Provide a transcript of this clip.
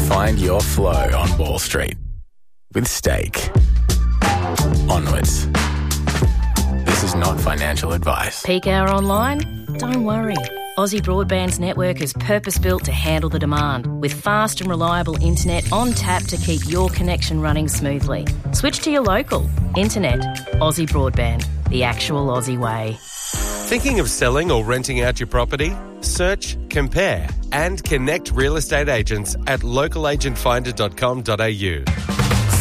Find your flow on Wall Street with Stake. Onwards. This is not financial advice. Peak hour online? Don't worry. Aussie Broadband's network is purpose-built to handle the demand, with fast and reliable internet on tap to keep your connection running smoothly. Switch to your local. Internet. Aussie Broadband. The actual Aussie way. Thinking of selling or renting out your property? Search, compare and connect real estate agents at localagentfinder.com.au.